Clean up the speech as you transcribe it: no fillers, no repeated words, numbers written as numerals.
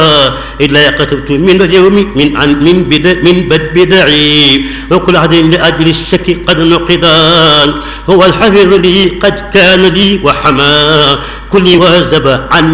إلا كتبت من اليوم من بدعي وكل عهد لأجل الشك قد نقضا هو الحفيظ لي قد كان لي وحمى كلي وزب عن